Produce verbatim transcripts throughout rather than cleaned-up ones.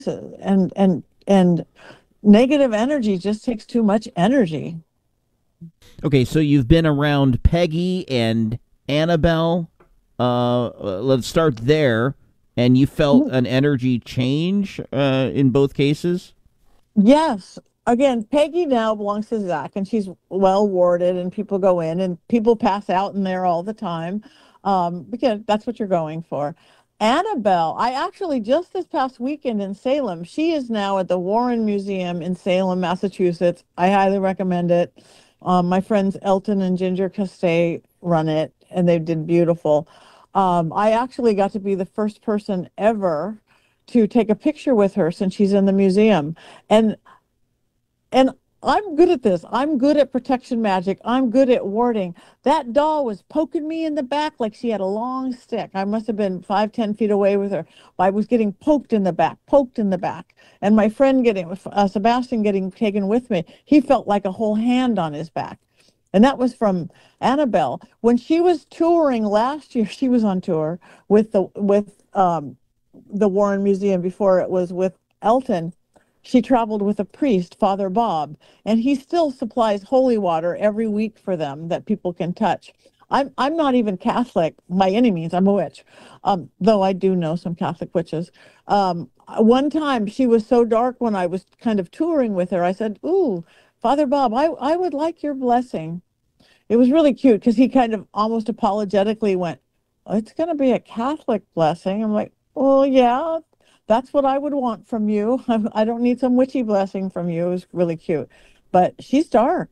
and and and negative energy just takes too much energy. Okay, so you've been around Peggy and Annabelle. Uh, let's start there. And you felt an energy change uh, in both cases? Yes. Again, Peggy now belongs to Zach, and she's well warded, and people go in, and people pass out in there all the time, um, because that's what you're going for. Annabelle, I actually just this past weekend in Salem, she is now at the Warren Museum in Salem, Massachusetts. I highly recommend it. Um, my friends Elton and Ginger Castay run it, and they did beautiful. Um, I actually got to be the first person ever to take a picture with her since she's in the museum. And and I'm good at this. I'm good at protection magic. I'm good at warding. That doll was poking me in the back like she had a long stick. I must have been five, ten feet away with her. I was getting poked in the back, poked in the back. And my friend getting, uh, Sebastian getting taken with me, he felt like a whole hand on his back. And that was from Annabelle. When she was touring last year, she was on tour with the with um, the Warren Museum before it was with Elton. She traveled with a priest, Father Bob, and he still supplies holy water every week for them that people can touch. I'm I'm not even Catholic by any means. I'm a witch, um, though I do know some Catholic witches. Um, one time she was so dark when I was kind of touring with her, I said, "Ooh, Father Bob, I, I would like your blessing." It was really cute because he kind of almost apologetically went, "Oh, it's going to be a Catholic blessing." I'm like, "Well, yeah, that's what I would want from you. I, I don't need some witchy blessing from you." It was really cute. But she's dark.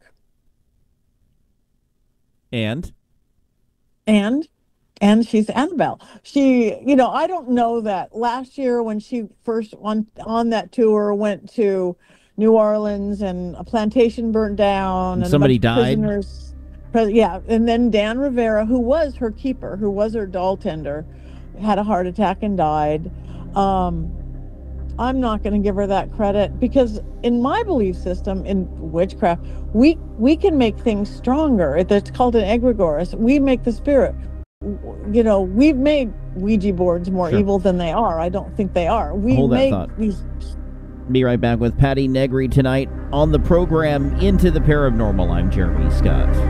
And? And and she's Annabelle. She, you know, I don't know that last year when she first on on that tour went to New Orleans and a plantation burnt down And and a bunch somebody of died? prisoners. Pres- Yeah, and then Dan Rivera, who was her keeper, who was her doll tender, had a heart attack and died. Um, I'm not going to give her that credit because in my belief system in witchcraft, we we can make things stronger. It- It's called an egregorus. We make the spirit. You know, we've made Ouija boards more Sure. evil than they are. I don't think they are. We Hold that make thought. these. Be right back with Patty Negri tonight on the program Into the Paranormal. I'm Jeremy Scott.